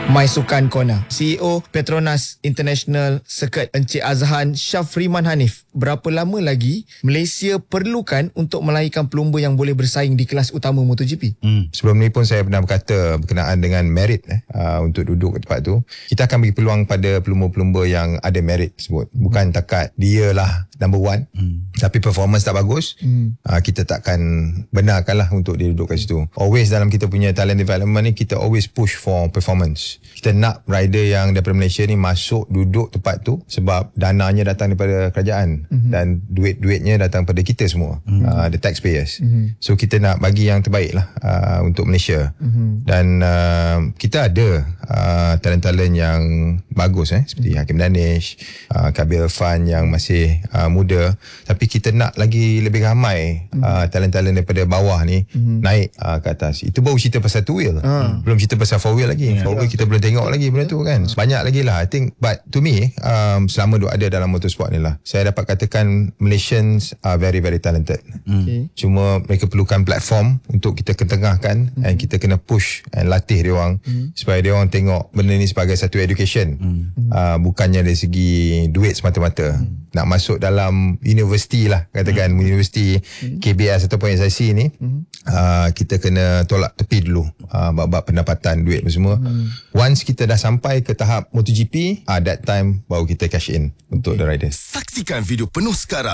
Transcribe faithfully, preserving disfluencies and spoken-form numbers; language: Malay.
My Sukan Corner. C E O Petronas International Circuit Encik Azhan Syafriman Hanif. Berapa lama lagi Malaysia perlukan untuk melahirkan pelumba yang boleh bersaing di kelas utama MotoGP? Hmm. Sebelum ni pun saya pernah berkata berkenaan dengan merit eh, uh, untuk duduk ke tempat tu. Kita akan bagi peluang pada pelumba-pelumba yang ada merit tersebut. Bukan takat dia lah number one. Hmm. Tapi performance tak bagus. Hmm. Uh, kita takkan benarkanlah untuk dia duduk kat situ. Always dalam kita punya talent development ni, kita always push for performance. Kita nak rider yang daripada Malaysia ni masuk duduk tempat tu sebab dananya datang daripada kerajaan mm-hmm. dan duit-duitnya datang pada kita semua, mm-hmm. uh, the taxpayers. Mm-hmm. So kita nak bagi yang terbaik lah uh, untuk Malaysia. Mm-hmm. Dan uh, kita ada uh, talent-talent yang bagus eh, seperti mm-hmm. Hakim Danish, uh, Kabil Irfan yang masih uh, muda, tapi kita nak lagi lebih ramai mm-hmm. uh, talent-talent daripada bawah ni mm-hmm. naik uh, ke atas. Itu baru cerita pasal two wheel. Mm. Belum cerita pasal four wheel lagi. Yeah. Four wheel kita belum tengok lagi benda tu kan. Banyak lagi lah I think. But to me um, selama duk ada dalam motorsport ni lah, saya dapat katakan Malaysians are very very talented. mm. Okay. Cuma mereka perlukan platform untuk kita ketengahkan, mm. and kita kena push and latih dia orang mm. supaya dia orang tengok benda ni sebagai satu education. mm. uh, Bukannya dari segi duit semata-mata. mm. Nak masuk dalam universiti lah katakan, mm. universiti mm. K B S ataupun S I C ni, mm. uh, kita kena tolak tepi dulu uh, bab-bab pendapatan, duit semua. mm. Once kita dah sampai ke tahap MotoGP, ah, that time baru kita cash in untuk okay. the riders. Saksikan video penuh sekarang